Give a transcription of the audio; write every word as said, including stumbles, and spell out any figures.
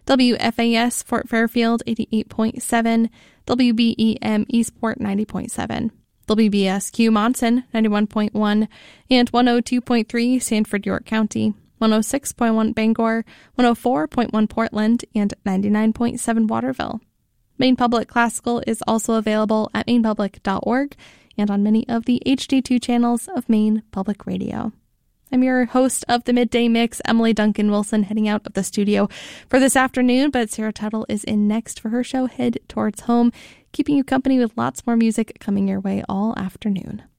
W F A S Fort Fairfield eighty-eight point seven, W B E M Eastport ninety point seven, W B S Q Monson ninety-one point one, and one oh two point three Sanford, York County, one oh six point one Bangor, one oh four point one Portland, and ninety-nine point seven Waterville. Maine Public Classical is also available at maine public dot org and on many of the H D two channels of Maine Public Radio. I'm your host of the Midday Mix, Emily Duncan Wilson, heading out of the studio for this afternoon, but Sarah Tuttle is in next for her show Head Towards Home, keeping you company with lots more music coming your way all afternoon.